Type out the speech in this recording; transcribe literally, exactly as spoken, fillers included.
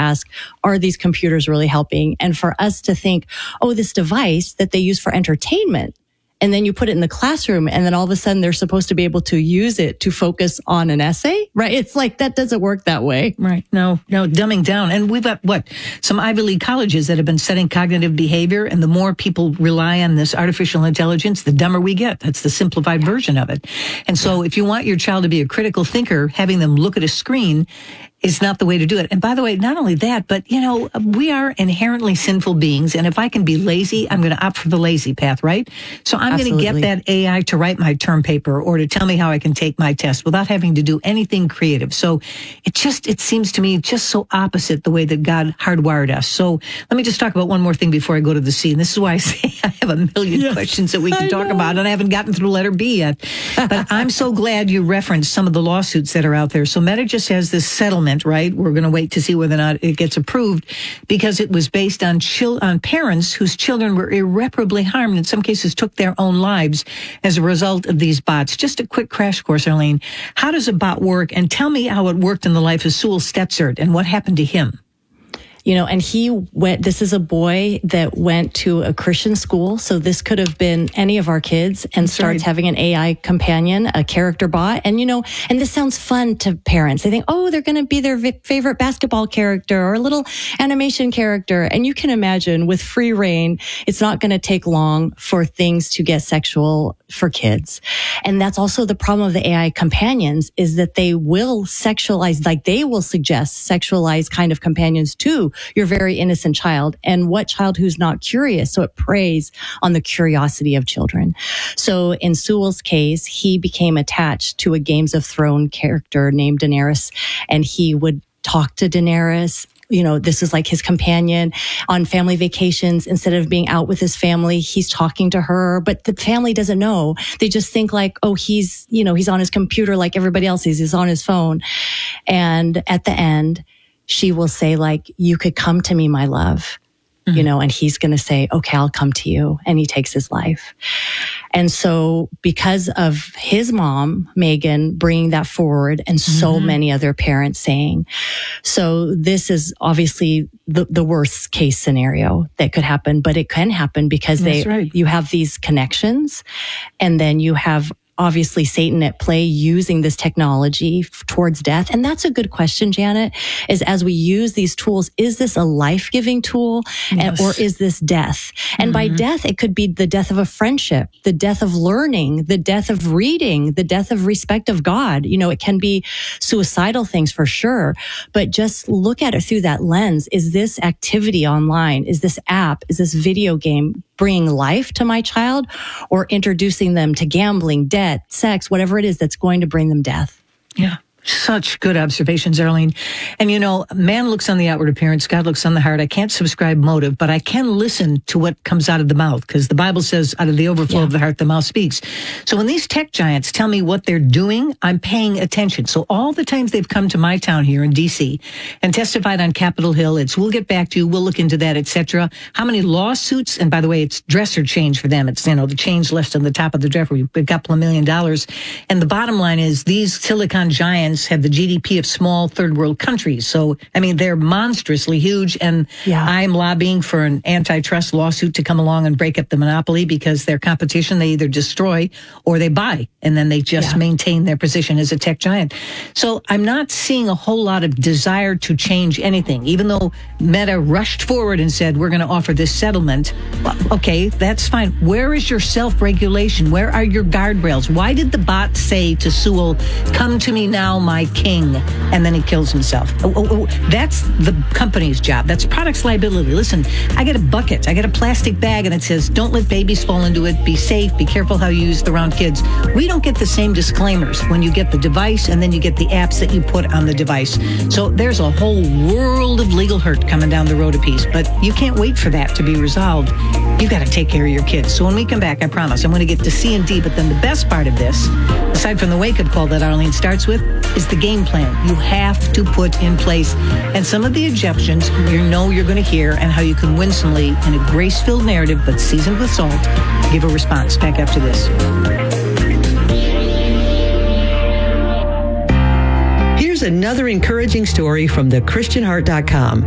ask, are these computers really helping? And for us to think, oh, this device that they use for entertainment, and then you put it in the classroom, and then all of a sudden they're supposed to be able to use it to focus on an essay, right? It's like, that doesn't work that way. Right. No, no, dumbing down. And we've got, what, some Ivy League colleges that have been studying cognitive behavior, and the more people rely on this artificial intelligence, the dumber we get. That's the simplified version of it. And so if you want your child to be a critical thinker, having them look at a screen is not the way to do it. And by the way, not only that, but, you know, we are inherently sinful beings. And if I can be lazy, I'm going to opt for the lazy path, right? So I'm going to get that A I to write my term paper or to tell me how I can take my test without having to do anything creative. So it just, it seems to me just so opposite the way that God hardwired us. So let me just talk about one more thing before I go to the C. And this is why I say I have a million yes, questions that we can I talk know. about, and I haven't gotten through letter B yet. But I'm so glad you referenced some of the lawsuits that are out there. So Meta just has this settlement, right? We're going to wait to see whether or not it gets approved, because it was based on chil- on parents whose children were irreparably harmed, in some cases took their own lives as a result of these bots. Just a quick crash course, Arlene. How does a bot work? And tell me how it worked in the life of Sewell Stetzert and what happened to him. You know, and he went, this is a boy that went to a Christian school. So this could have been any of our kids, and That's starts right. having an A I companion, a character bot. And, you know, and this sounds fun to parents. They think, oh, they're going to be their v- favorite basketball character or a little animation character. And you can imagine with free reign, it's not going to take long for things to get sexual for kids. And that's also the problem of the A I companions, is that they will sexualize, like they will suggest sexualized kind of companions to your very innocent child. And what child who's not curious? So it preys on the curiosity of children. So in Sewell's case, he became attached to a Games of Thrones character named Daenerys, and he would talk to Daenerys. You know, this is like his companion on family vacations. Instead of being out with his family, he's talking to her, but the family doesn't know. They just think like, oh, he's, you know, he's on his computer like everybody else is. He's on his phone. And at the end, she will say like, you could come to me, my love, mm-hmm. you know, and he's going to say, okay, I'll come to you. And he takes his life. And so because of his mom, Megan, bringing that forward, and so mm-hmm. many other parents saying, so this is obviously the, the worst case scenario that could happen, but it can happen because That's they, right. you have these connections, and then you have obviously Satan at play using this technology f- towards death. And that's a good question, Janet, is as we use these tools, is this a life-giving tool yes. and, or is this death? And mm-hmm. by death, it could be the death of a friendship, the death of learning, the death of reading, the death of respect of God. You know, it can be suicidal things for sure, but just look at it through that lens. Is this activity online? Is this app? Is this video game bringing life to my child, or introducing them to gambling, debt, sex, whatever it is that's going to bring them death? Yeah. Such good observations, Arlene. And, you know, man looks on the outward appearance, God looks on the heart. I can't subscribe motive, but I can listen to what comes out of the mouth, because the Bible says out of the overflow yeah. of the heart, the mouth speaks. So when these tech giants tell me what they're doing, I'm paying attention. So all the times they've come to my town here in D C and testified on Capitol Hill, it's, we'll get back to you, we'll look into that, et cetera. How many lawsuits? And by the way, it's dresser change for them. It's, you know, the change left on the top of the dresser. We've got a couple of million dollars. And the bottom line is these silicon giants have the G D P of small third world countries. So, I mean, they're monstrously huge. And yeah. I'm lobbying for an antitrust lawsuit to come along and break up the monopoly, because their competition, they either destroy or they buy, and then they just yeah. maintain their position as a tech giant. So I'm not seeing a whole lot of desire to change anything, even though Meta rushed forward and said, we're going to offer this settlement. Well, okay, that's fine. Where is your self-regulation? Where are your guardrails? Why did the bot say to Sewell, come to me now, my king, and then he kills himself? Oh, oh, oh, that's the company's job. That's products liability. Listen, I get a bucket, I get a plastic bag, and it says, don't let babies fall into it. Be safe. Be careful how you use it around kids. We don't get the same disclaimers when you get the device, and then you get the apps that you put on the device. So there's a whole world of legal hurt coming down the road a piece, but you can't wait for that to be resolved. You've got to take care of your kids. So when we come back, I promise, I'm going to get to C and D, but then the best part of this, aside from the wake-up call that Arlene starts with, is the game plan you have to put in place, and some of the objections you know you're going to hear, and how you can winsomely, in a grace-filled narrative but seasoned with salt, give a response. Back after this. Here's another encouraging story from the Christian Heart dot com.